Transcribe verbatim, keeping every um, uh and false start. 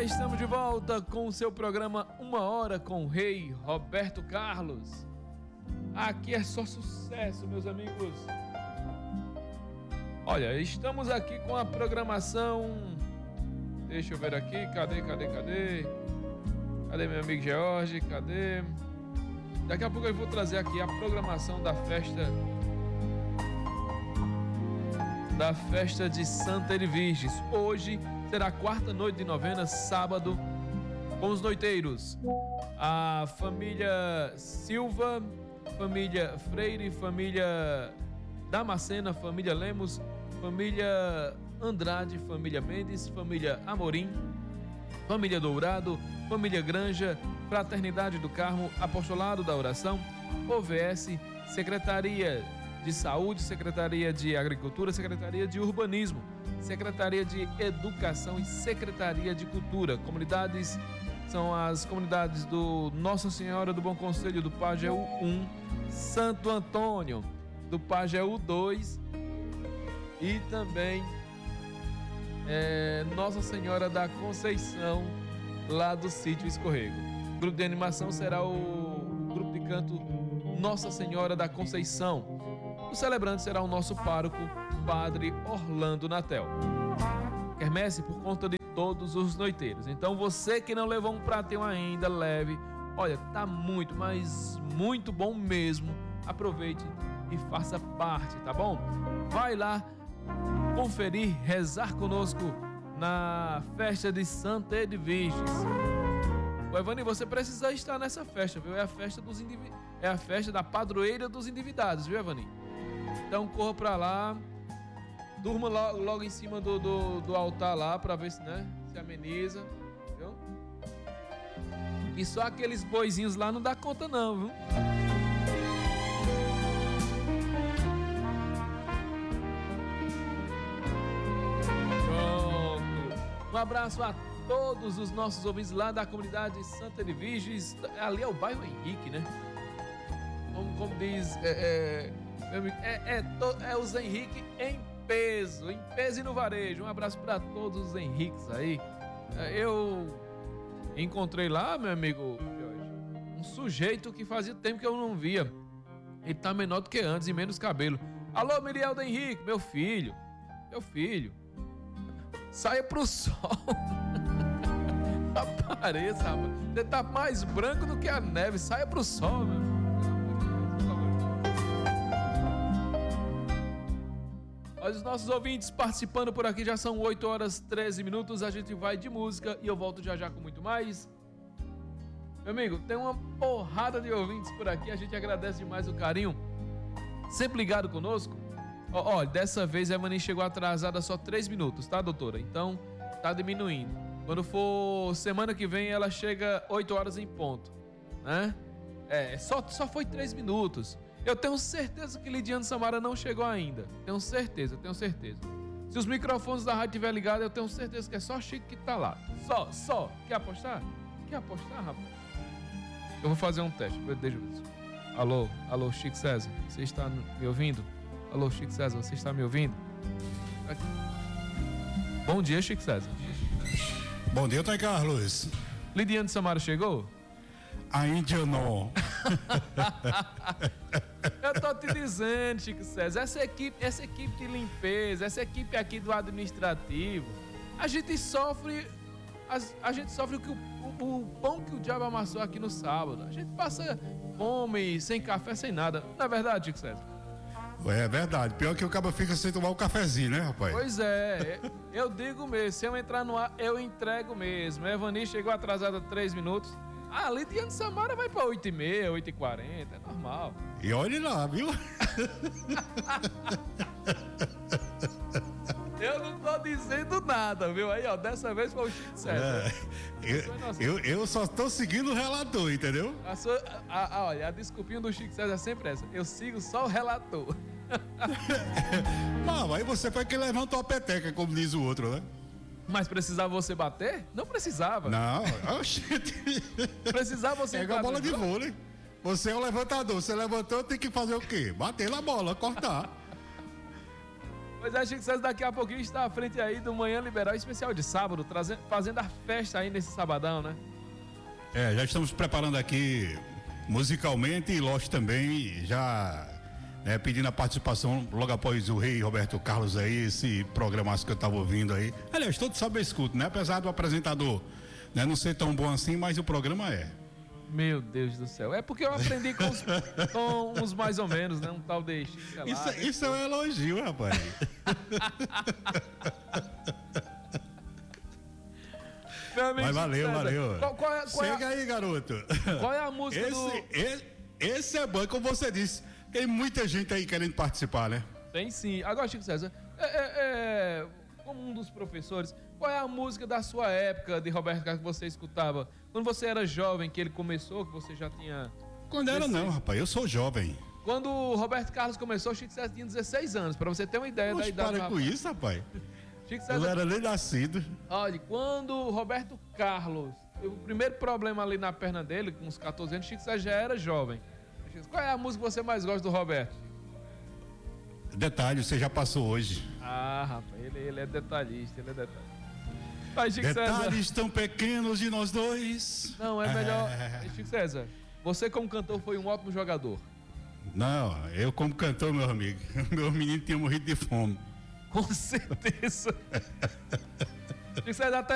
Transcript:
estamos de volta com o seu programa Uma Hora com o Rei Roberto Carlos. Aqui é só sucesso, meus amigos. Olha, estamos aqui com a programação. Deixa eu ver aqui, cadê, cadê, cadê? Cadê meu amigo George? Cadê? Daqui a pouco eu vou trazer aqui a programação da festa da festa de Santa Edviges. Hoje será a quarta noite de novena, sábado, com os noiteiros. A família Silva, família Freire, família Damascena, família Lemos, família Andrade, família Mendes, família Amorim, família Dourado, família Granja, Fraternidade do Carmo, Apostolado da Oração, O V S, Secretaria de Saúde, Secretaria de Agricultura, Secretaria de Urbanismo, Secretaria de Educação e Secretaria de Cultura. Comunidades são as comunidades do Nossa Senhora do Bom Conselho do Pajeú um, Santo Antônio do Pajeú dois e também é, Nossa Senhora da Conceição, lá do Sítio Escorrego. O grupo de animação será o grupo de canto Nossa Senhora da Conceição. O celebrante será o nosso pároco, Padre Orlando Natel. Quermesse por conta de todos os noiteiros. Então você que não levou um pratinho ainda, leve. Olha, tá muito, mas muito bom mesmo. Aproveite e faça parte, tá bom? Vai lá conferir, rezar conosco na festa de Santa Edviges. O Evani, você precisa estar nessa festa, viu? É a festa dos indiví... é a festa da padroeira dos endividados, viu, Evani? Então corra pra lá, durma logo, logo em cima do, do, do altar lá pra ver se, né, se ameniza, viu? E só aqueles boizinhos lá não dá conta não, viu? Pronto. Um abraço a todos os nossos ouvintes lá da comunidade Santa Edviges. Ali é o bairro Henrique, né? Como, como diz... É, é... Meu amigo, é, é, to, é os Henrique em peso, em peso e no varejo. Um abraço para todos os Henriques aí. Eu encontrei lá, meu amigo, um sujeito que fazia tempo que eu não via. Ele tá menor do que antes e menos cabelo. Alô, Miriel da Henrique, meu filho, meu filho. Saia pro sol. Apareça, rapaz. Você tá mais branco do que a neve. Saia pro sol, meu filho. Os nossos ouvintes participando por aqui, já são oito horas e treze minutos, a gente vai de música e eu volto já já com muito mais. Meu amigo, tem uma porrada de ouvintes por aqui, a gente agradece demais o carinho, sempre ligado conosco. Olha, dessa vez a Mani chegou atrasada só três minutos, tá, doutora? Então, tá diminuindo. Quando for semana que vem, ela chega oito horas em ponto, né? É, só, só foi três minutos. Eu tenho certeza que Lidiane Samara não chegou ainda. Tenho certeza, tenho certeza. Se os microfones da rádio estiverem ligados, eu tenho certeza que é só Chico que tá lá. Só, só. Quer apostar? Quer apostar, rapaz? Eu vou fazer um teste. Deixa eu ver. Alô, alô, Chico César, você está me ouvindo? Alô, Chico César, você está me ouvindo? Aqui. Bom dia, Chico César. Bom dia, Thay Carlos. Lidiane Samara chegou? Ainda não. Eu tô te dizendo, Chico César, essa equipe, essa equipe de limpeza, essa equipe aqui do administrativo, a gente sofre, a, a gente sofre o, que o, o, o pão que o diabo amassou aqui no sábado. A gente passa fome, sem café, sem nada. Não é verdade, Chico César? É verdade. Pior que o cabo fica sem tomar o cafezinho, né, rapaz? Pois é, eu digo mesmo, se eu entrar no ar, eu entrego mesmo. A Evani chegou atrasada três minutos. Ah, Lidiane Samara vai pra oito e meia, oito e quarenta, é normal. E olhe lá, viu? Eu não tô dizendo nada, viu? Aí, ó, dessa vez foi o Chico César. É, eu, eu, eu só tô seguindo o relator, entendeu? A sua, a, a, olha, a desculpinha do Chico César é sempre essa. Eu sigo só o relator. Não, aí você foi que levantou a peteca, como diz o outro, né? Mas precisava você bater? Não precisava. Não, oxi. Precisava você bater. É igual a bola de vôlei. Você é o levantador. Você levantou, tem que fazer o quê? Bater na bola, cortar. Pois é, Chico César, daqui a pouquinho está à frente aí do Manhã Liberal Especial de sábado, trazendo, fazendo a festa aí nesse sabadão, né? É, já estamos preparando aqui musicalmente e lógico também já né, pedindo a participação logo após o rei Roberto Carlos aí, esse programaço que eu estava ouvindo aí. Aliás, todos sabem escuto, né? Apesar do apresentador né, não ser tão bom assim, mas o programa é. Meu Deus do céu. É porque eu aprendi com, os, com uns mais ou menos, né? Um tal de Chico Celado. Isso, isso é um elogio, rapaz. Mas valeu, César, valeu. Qual, qual é, qual Chega é, aí, garoto. Qual é a música esse, do... Esse, esse é bom, como você disse. Tem muita gente aí querendo participar, né? Tem sim. Agora, Chico César, é, é, é, como um dos professores, qual é a música da sua época de Roberto Carlos que você escutava? Quando você era jovem, que ele começou, que você já tinha... Quando era não, rapaz, eu sou jovem. Quando o Roberto Carlos começou, Chico César tinha dezesseis anos, pra você ter uma ideia Poxa, da idade. para com isso, rapaz. Chico Eu César, não era nem nascido. olha, quando o Roberto Carlos, o primeiro problema ali na perna dele, com uns catorze anos, Chico César já era jovem. Qual é a música que você mais gosta do Roberto? Detalhe, você já passou hoje. Ah, rapaz, ele, ele é detalhista, ele é detalhista. Vai, Chico Detalhes César. tão pequenos de nós dois. Não, é melhor. É. Chico César, você como cantor foi um ótimo jogador. Não, eu como cantor, meu amigo, meu menino tinha morrido de fome. Com certeza. Chico César, até